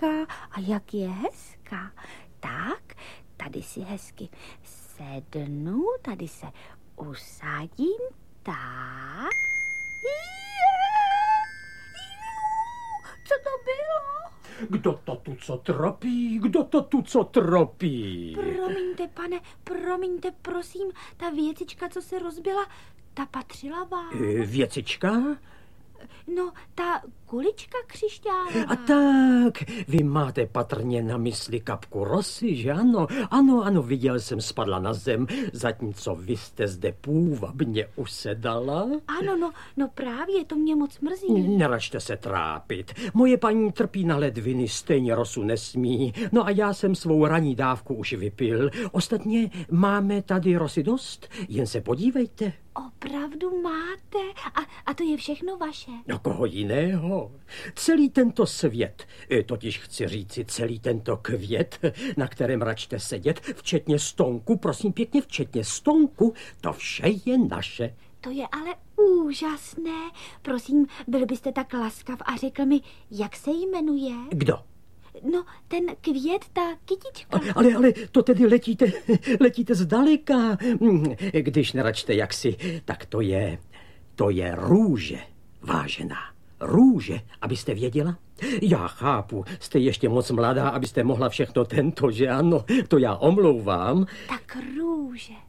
hezká a jak je hezká. Tak, tady si hezky sednu, tady se usadím, tak. Co to bylo? Kdo to tu co tropí? Kdo to tu co tropí? Promiňte, pane, promiňte, prosím, ta věcička, co se rozbila, ta patřila vám. Věcička? No, ta kulička křišťálová. A tak, vy máte patrně na mysli kapku rosy, že ano? Ano, viděl jsem, spadla na zem, zatímco vy jste zde půvabně usedala. Ano, no právě, to mě moc mrzí. Neračte se trápit. Moje paní trpí na ledviny, stejně rosu nesmí. No a já jsem svou ranní dávku už vypil. Ostatně máme tady rosy dost, jen se podívejte. Opravdu máte? A to je všechno vaše? No koho jiného? Celý tento svět, totiž chci říci celý tento květ, na kterém račte sedět, včetně stonku, prosím pěkně, včetně stonku, to vše je naše. To je ale úžasné. Prosím, byl byste tak laskav a řekl mi, jak se jmenuje? Kdo? No, ten květ, ta kytička. Ale to tedy letíte zdaleka. Když neračte jaksi, tak to je růže, vážená. Růže, abyste věděla? Já chápu, jste ještě moc mladá, abyste mohla všechno tento, že ano? To já omlouvám. Tak růže.